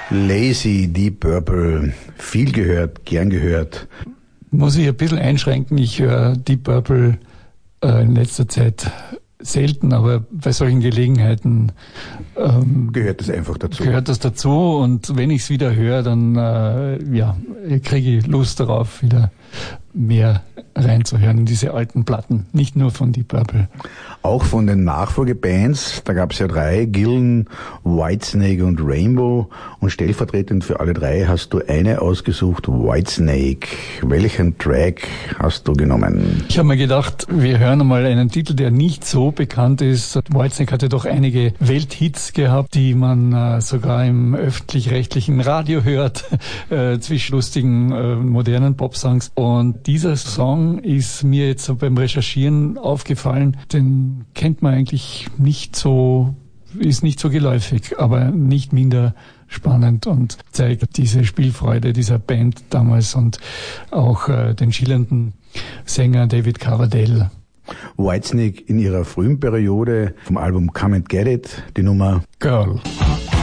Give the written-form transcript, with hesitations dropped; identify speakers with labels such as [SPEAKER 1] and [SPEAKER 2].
[SPEAKER 1] Lazy, Deep Purple, viel gehört, gern gehört.
[SPEAKER 2] Muss ich ein bisschen einschränken, ich höre Deep Purple in letzter Zeit selten, aber bei solchen Gelegenheiten
[SPEAKER 1] gehört das einfach dazu.
[SPEAKER 2] Gehört das dazu, und wenn ich es wieder höre, dann kriege ich Lust darauf, wieder mehr reinzuhören in diese alten Platten, nicht nur von Deep Purple.
[SPEAKER 1] Auch von den Nachfolgebands, da gab es ja 3, Gillan, Whitesnake und Rainbow, und stellvertretend für alle 3 hast du eine ausgesucht, Whitesnake. Welchen Track hast du genommen?
[SPEAKER 2] Ich habe mir gedacht, wir hören einmal einen Titel, der nicht so bekannt ist. Whitesnake hatte doch einige Welthits gehabt, die man sogar im öffentlich-rechtlichen Radio hört, zwischen lustigen modernen Popsongs. Und dieser Song ist mir jetzt so beim Recherchieren aufgefallen, den kennt man eigentlich nicht so, ist nicht so geläufig, aber nicht minder spannend und zeigt diese Spielfreude dieser Band damals und auch den schillernden Sänger David Coverdale.
[SPEAKER 1] Whitesnake in ihrer frühen Periode vom Album Come and Get It, die Nummer
[SPEAKER 2] Girl.